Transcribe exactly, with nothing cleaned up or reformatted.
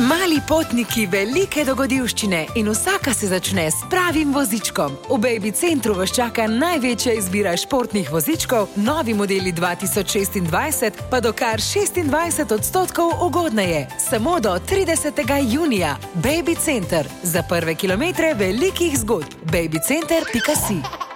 Mali potniki, velike dogodivščine in vsaka se začne s pravim vozičkom. V Baby Centru vas čaka največja izbira športnih vozičkov, novi modeli dva tisoč šestindvajset pa do kar šestindvajset odstotkov ugodneje. Samo do tridesetega junija. Baby Center. Za prve kilometre velikih zgodb. baby center pika si